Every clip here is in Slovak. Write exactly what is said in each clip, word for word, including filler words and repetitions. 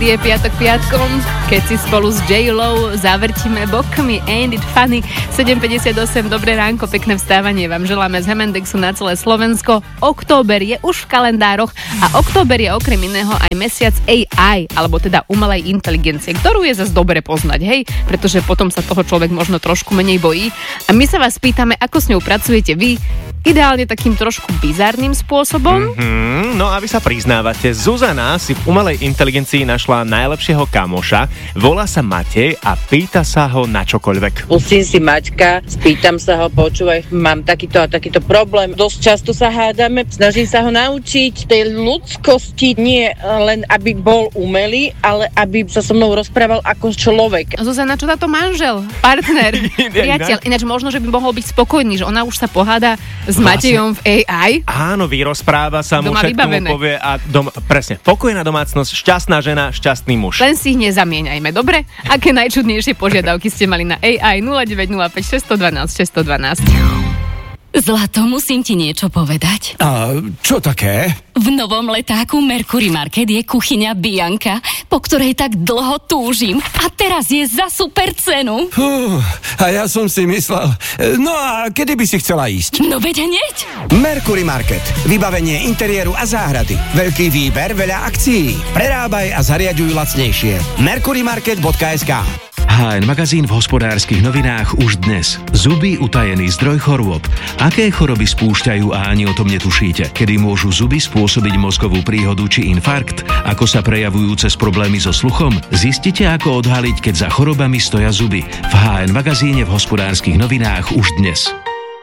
Je piatok piatkom, keď si spolu s J-Lo zavrtíme bokmi Ain't It Funny. sedem päťdesiatosem, dobré ránko, pekné vstávanie vám želáme z Hemendexu na celé Slovensko. Október je už v kalendároch a október je okrem iného aj mesiac á í, alebo teda umelej inteligencie, ktorú je zase dobre poznať, hej, pretože potom sa toho človek možno trošku menej bojí. A my sa vás pýtame, ako s ňou pracujete vy, ideálne takým trošku bizarným spôsobom. Mm-hmm, no a vy sa priznávate, Zuzana si v umelej inteligencii našla najlepšieho kamoša, volá sa Matej a pýta sa ho na čokoľvek. Pustím si Maťka, spýtam sa ho, počúvaj, mám takýto a takýto problém, dosť často sa hádame, snažím sa ho naučiť tej ľudskosti, nie len aby bol umelý, ale aby sa so mnou rozprával ako človek. Zuzana, čo táto manžel, partner, priateľ, ináč možno, že by mohol byť spokojný, že ona už sa poháda s Matejom v á í. Áno, vyrozpráva sa mu, Doma všetko vybavené. mu povie a dom, presne, pokojná domácnosť, šťastná žena, šťastný muž. Len si ich nezamieňajme, dobre? Aké najčudnejšie požiadavky ste mali na á í? nula deväť nula päť šesť jedna dva šesť jedna dva. Zlato, musím ti niečo povedať. A čo také? V novom letáku Mercury Market je kuchyňa Bianka, po ktorej tak dlho túžim. A teraz je za super cenu. Fú, a ja som si myslel. No a kedy by si chcela ísť? No veď hneď. Mercury Market. Vybavenie interiéru a záhrady. Veľký výber, veľa akcií. Prerábaj a zariaďuj lacnejšie. mercury market bodka es ká. há en magazín v Hospodárskych novinách už dnes. Zuby, utajený zdroj chorôb. Aké choroby spúšťajú a ani o tom netušíte? Kedy môžu zuby spôsobiť mozgovú príhodu či infarkt? Ako sa prejavujú cez problémy so sluchom? Zistite, ako odhaliť, keď za chorobami stoja zuby. V há en magazíne v Hospodárskych novinách už dnes.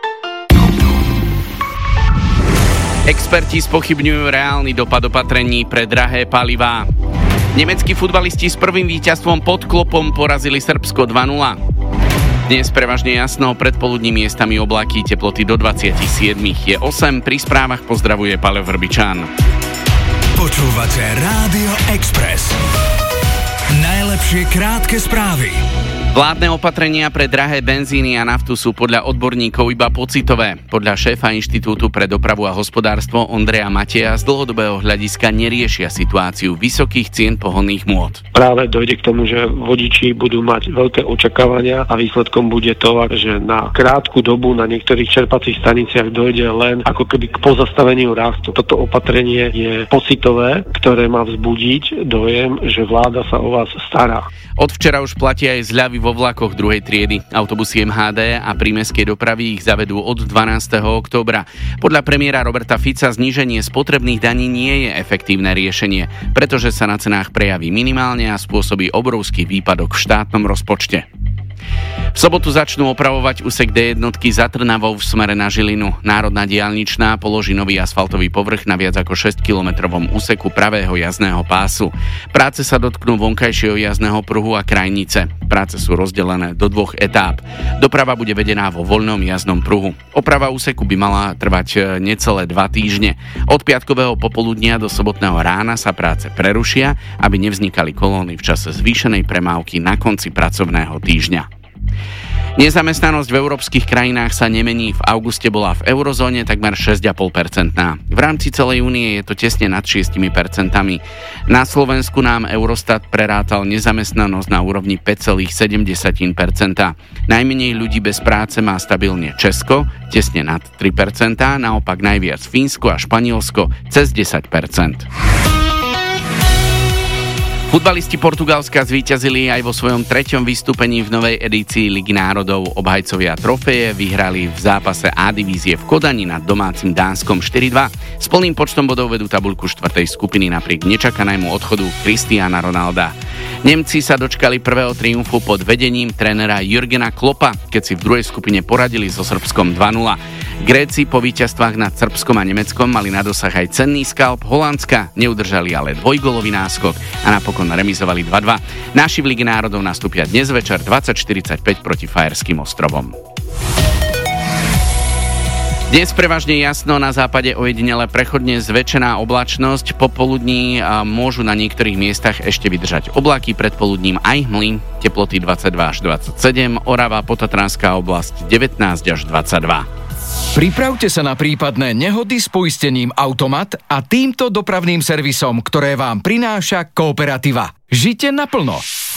Experti spochybňujú reálny dopad opatrení pre drahé palivá. Nemeckí futbalisti s prvým víťazstvom pod klopom porazili Srbsko dva nula. Dnes prevažne jasno, predpoludní miestami oblaky, teploty do dvadsaťsedem. Je osem, pri správach pozdravuje Paľo Vrbičan. Počúvate Rádio Express. Najlepšie krátke správy. Vládne opatrenia pre drahé benzíny a naftu sú podľa odborníkov iba pocitové. Podľa šéfa Inštitútu pre dopravu a hospodárstvo Ondreja Mateja z dlhodobého hľadiska neriešia situáciu vysokých cien pohonných môd. Práve dojde k tomu, že vodiči budú mať veľké očakávania a výsledkom bude to, že na krátku dobu na niektorých čerpacích staniciach dojde len ako keby k pozastaveniu rastu. Toto opatrenie je pocitové, ktoré má vzbudiť dojem, že vláda sa o vás stará. Od včera už platia aj zľavy vo vlakoch druhej triedy. Autobusy em há dé a prímestskej dopravy ich zavedú od dvanásteho októbra. Podľa premiéra Roberta Fica zníženie spotrebných daní nie je efektívne riešenie, pretože sa na cenách prejaví minimálne a spôsobí obrovský výpadok v štátnom rozpočte. V sobotu začnú opravovať úsek dé jednotky za Trnavou v smere na Žilinu. Národná diaľničná položí nový asfaltový povrch na viac ako šesťkilometrovom úseku pravého jazdného pásu. Práce sa dotknú vonkajšieho jazdného pruhu a krajnice. Práce sú rozdelené do dvoch etáp. Doprava bude vedená vo voľnom jazdnom pruhu. Oprava úseku by mala trvať necelé dva týždne. Od piatkového popoludnia do sobotného rána sa práce prerušia, aby nevznikali kolóny v čase zvýšenej premávky na konci pracovného týždňa. Nezamestnanosť v európskych krajinách sa nemení. V auguste bola v eurozóne takmer šesť celá päť percenta. V rámci celej únie je to tesne nad šesť percent. Na Slovensku nám Eurostat prerátal nezamestnanosť na úrovni päť celá sedem percenta. Najmenej ľudí bez práce má stabilne Česko, tesne nad tri percentá, naopak najviac Fínsko a Španielsko cez desať percent. Futbalisti Portugalska zvíťazili aj vo svojom treťom vystúpení v novej edícii Ligy národov. Obhajcovia trofeje vyhrali v zápase A divízie v Kodani nad domácim Dánskom štyri dva. S plným počtom bodov vedú tabuľku štvrtej skupiny napriek nečakanému odchodu Cristiana Ronalda. Nemci sa dočkali prvého triumfu pod vedením trénera Jürgena Kloppa, keď si v druhej skupine poradili so Srbskom dva nula. Gréci po víťazstvách nad Srbskom a Nemeckom mali na dosah aj cenný skalp Holandska, neudržali ale dvojgólový náskok a napokon remizovali dva dva. Naši v Lige národov nastúpia dnes večer dvadsať štyridsaťpäť proti Fajerským ostrovom. Dnes prevažne jasno, na západe ojedinele prechodne zväčšená oblačnosť, popoludní môžu na niektorých miestach ešte vydržať oblaky, predpoludním aj hmly, teploty dvadsaťdva až dvadsaťsedem, Orava, Potatranská oblasť devätnásť až dvadsaťdva. Pripravte sa na prípadné nehody s poistením Automat a týmto dopravným servisom, ktoré vám prináša Kooperativa. Žite naplno.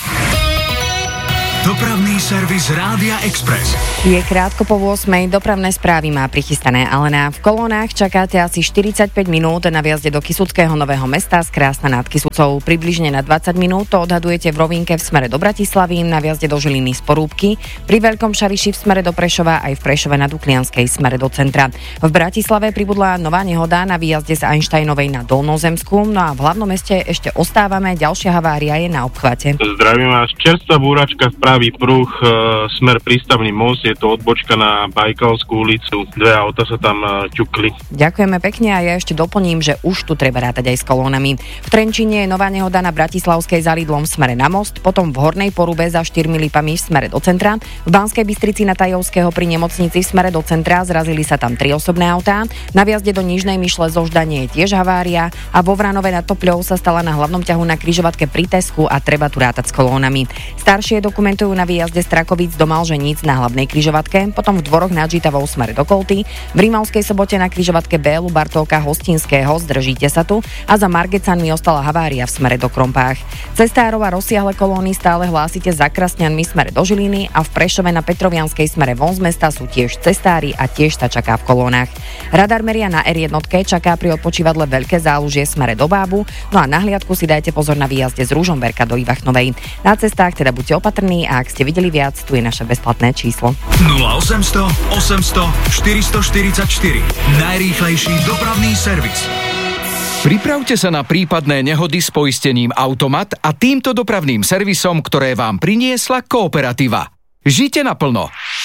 Dopravný servis Rádia Express. Je krátko po ôsmej, dopravné správy má prichystané Alena. V kolónach čakáte asi štyridsaťpäť minút na viazde do Kysuckého Nového Mesta z Krásna nad Kysucou. Približne na dvadsať minút to odhadujete v Rovinke v smere do Bratislavy, na viazde do Žiliny z Porúbky, pri Veľkom Šariši v smere do Prešova aj v Prešove na Duklianskej smere do centra. V Bratislave pribudla nová nehoda na výjazde z Einsteinovej na Dolnozemsku, no a v hlavnom meste ešte ostávame, ďalšia havária je na obchvate. Zdravím vás, čerstvá búračka v pravý pruh, e, smer Prístavný most, je to odbočka na Bajkalskú ulicu. Dve auta sa tam e, ťukli. Ďakujeme pekne a ja ešte doplním, že už tu treba rátať aj s kolónami. V Trenčíne je nová nehoda na Bratislavskej za Lidlom v smere na most, potom v Hornej Porube za Štyrmi Lipami v smere do centra, v Banskej Bystrici na Tajovského pri nemocnici v smere do centra zrazili sa tam tri osobné autá, na viazde do Nižnej Myšle zo Ždane je tiež havária a vo Vranove nad Topľou sa stala na hlavnom ťahu na križovatke pri Tesku a treba tu rátať s kolónami. Staršie dokumentujú na výjazde z Trakovíc do Malženíc na hlavnej križovatke, potom v Dvoroch nad Žitavou smere do Kolty, v Rímavskej Sobote na križovatke Bélu Bartóka Hostinského, zdržíte sa tu a za Margecanmi ostala havária v smere do Krompách. Cestárov a rozsiahle kolóny stále hlásite za Krasňanmi smere do Žiliny a v Prešove na Petrovianskej smere von z mesta sú tiež cestári a tiež sa čaká v kolónach. Radar meria na er jedna čaká pri odpočívadle Veľké Zálužie smere do Bábu, no a na hliadku si dajte pozor na výjazde z Ružomberka do Ivachnovej. Na cestách teda buďte opatrní a ak ste videli viac, tu je naše bezplatné číslo. nula osemsto osemsto štyristoštyridsaťštyri. Najrýchlejší dopravný servis. Pripravte sa na prípadné nehody s poistením Automat a týmto dopravným servisom, ktoré vám priniesla Kooperativa. Žite naplno.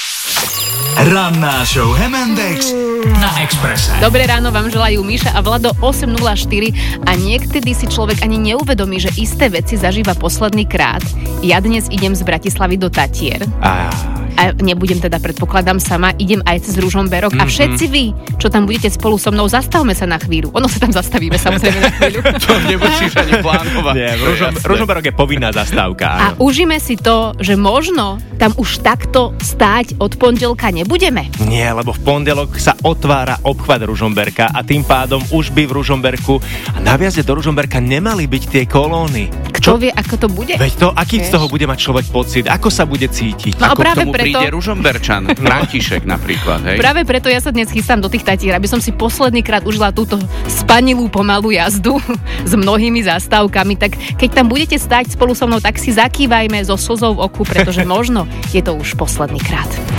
Ranná show Hemendex na Expresse. Dobré ráno vám želajú Míša a Vlado. Osem nula štyri a niekedy si človek ani neuvedomí, že isté veci zažíva posledný krát. Ja dnes idem z Bratislavy do Tatier. Á. A nebudem teda, predpokladám sama, idem aj cez Ružomberok mm-hmm. a všetci vy, čo tam budete spolu so mnou, zastavme sa na chvíľu. Ono sa tam zastavíme samozrejme na chvíľu. To nemusíš ani plánovať. Nie, Ružom, Ružomberok je povinná zastávka. A užíme si to, že možno tam už takto stáť od pondelka nebudeme. Nie, lebo v pondelok sa otvára obchvat Ružomberka a tým pádom už by v Ružomberku a na viazde do Ružomberka nemali byť tie kolóny. Kto vie, ako to bude? Veď to, aký z toho bude mať človek pocit? Ako sa bude cítiť? No a ako práve k tomu preto... príde Ružomberčan, František napríklad, hej? Práve preto ja sa dnes chystám do tých Tatier, aby som si posledný krát užila túto spanilú pomalú jazdu s mnohými zastávkami. Tak keď tam budete stáť spolu so mnou, tak si zakývajme so slzou v oku, pretože možno je to už posledný krát.